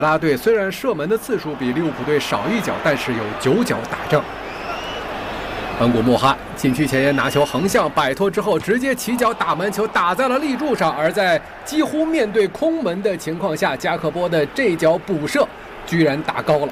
拉队虽然射门的次数比利物浦队少1脚，但是有9脚打正。恩古莫哈禁区前沿拿球横向摆脱之后，直接起脚打门，球打在了立柱上。而在几乎面对空门的情况下，加克波的这脚补射居然打高了。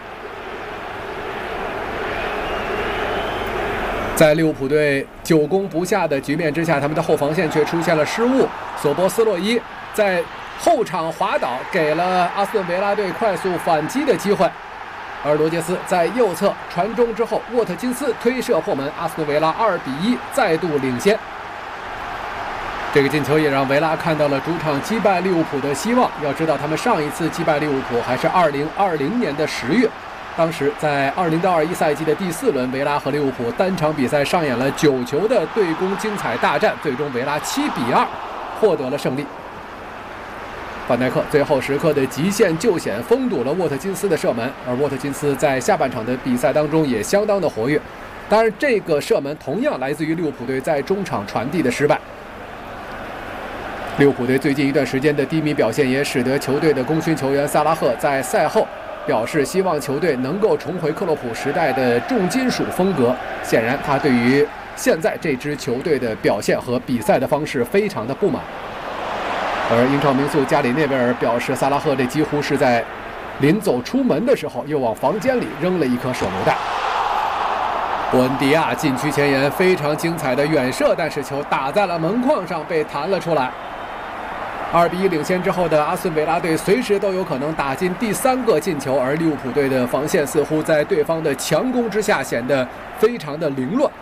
在利物浦队久攻不下的局面之下，他们的后防线却出现了失误。索博斯洛伊在后场滑倒，给了阿斯顿维拉队快速反击的机会。而罗杰斯在右侧传中之后，沃特金斯推射破门，阿斯顿维拉2-1再度领先。这个进球也让维拉看到了主场击败利物浦的希望。要知道，他们上一次击败利物浦还是2020年的10月，当时在20-21赛季的第4轮，维拉和利物浦单场比赛上演了9球的对攻精彩大战，最终维拉7-2获得了胜利。范戴克最后时刻的极限救险封堵了沃特金斯的射门，而沃特金斯在下半场的比赛当中也相当的活跃。当然，这个射门同样来自于利物浦队在中场传递的失败。利物浦队最近一段时间的低迷表现，也使得球队的功勋球员萨拉赫在赛后表示希望球队能够重回克洛普时代的重金属风格。显然，他对于现在这支球队的表现和比赛的方式非常的不满。而英超名宿加里内维尔表示，萨拉赫这几乎是在临走出门的时候又往房间里扔了一颗手榴弹。伯恩迪亚禁区前沿非常精彩的远射，但是球打在了门框上，被弹了出来。2-1领先之后的阿斯顿维拉队随时都有可能打进第3个进球，而利物浦队的防线似乎在对方的强攻之下显得非常的凌乱。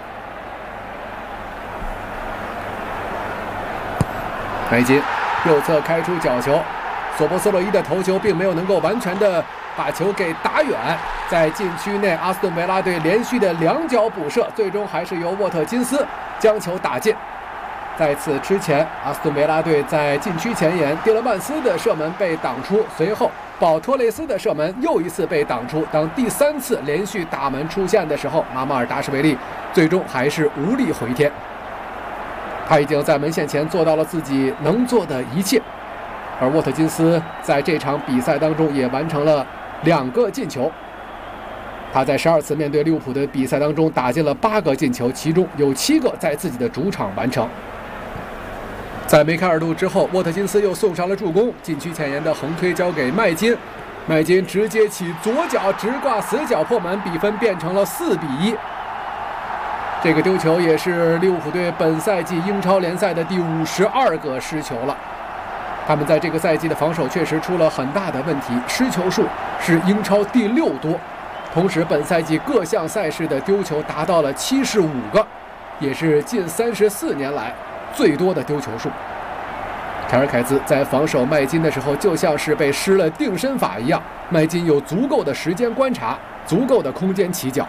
麦金右侧开出角球，索博斯洛伊的头球并没有能够完全的把球给打远，在禁区内阿斯顿维拉队连续的2脚补射，最终还是由沃特金斯将球打进。在此之前，阿斯顿维拉队在禁区前沿蒂勒曼斯的射门被挡出，随后保托雷斯的射门又一次被挡出。当第3次连续打门出现的时候，马马尔达什维利最终还是无力回天。他已经在门线前做到了自己能做的一切，而沃特金斯在这场比赛当中也完成了2个进球。他在12次面对利物浦的比赛当中打进了8个进球，其中有7个在自己的主场完成。在梅开二度之后，沃特金斯又送上了助攻，禁区前沿的横推交给麦金，麦金直接起左脚直挂死角破门，比分变成了4-1。这个丢球也是利物浦队本赛季英超联赛的第52个失球了。他们在这个赛季的防守确实出了很大的问题，失球数是英超第6多，同时本赛季各项赛事的丢球达到了75个，也是近34年来最多的丢球数。凯尔凯兹在防守麦金的时候，就像是被施了定身法一样，麦金有足够的时间观察，足够的空间起脚。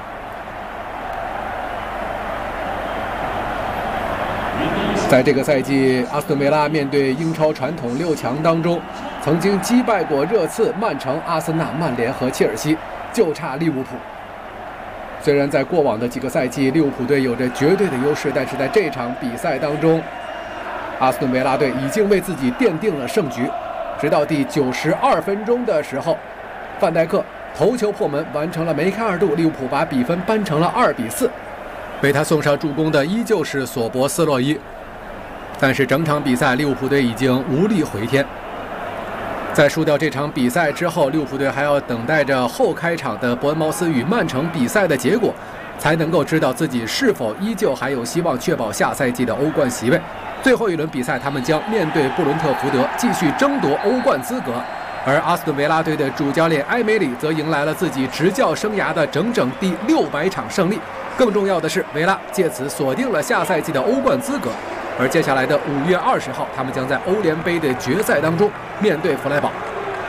在这个赛季，阿斯顿维拉面对英超传统6强当中，曾经击败过热刺、曼城、阿森纳、曼联和切尔西，就差利物浦。虽然在过往的几个赛季，利物浦队有着绝对的优势，但是在这场比赛当中，阿斯顿维拉队已经为自己奠定了胜局。直到第92分钟的时候，范戴克头球破门完成了梅开二度，利物浦把比分扳成了2-4。为他送上助攻的依旧是索博斯洛伊。但是整场比赛，利物浦队已经无力回天。在输掉这场比赛之后，利物浦队还要等待着后开场的伯恩茅斯与曼城比赛的结果，才能够知道自己是否依旧还有希望确保下赛季的欧冠席位。最后一轮比赛，他们将面对布伦特福德，继续争夺欧冠资格。而阿斯顿维拉队的主教练埃梅里则迎来了自己执教生涯的整整第600场胜利。更重要的是，维拉借此锁定了下赛季的欧冠资格。而接下来的5月20号，他们将在欧联杯的决赛当中面对弗莱堡。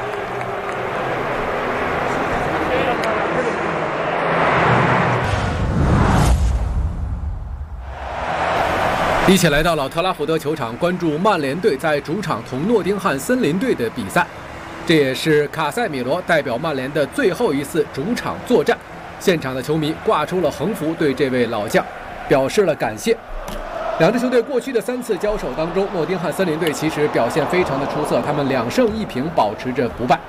一起来到了特拉福德球场，关注曼联队在主场同诺丁汉森林队的比赛。这也是卡塞米罗代表曼联的最后一次主场作战。现场的球迷挂出了横幅，对这位老将表示了感谢。 两支球队过去的3次交手当中，诺丁汉森林队其实表现非常的出色，他们2胜1平，保持着不败。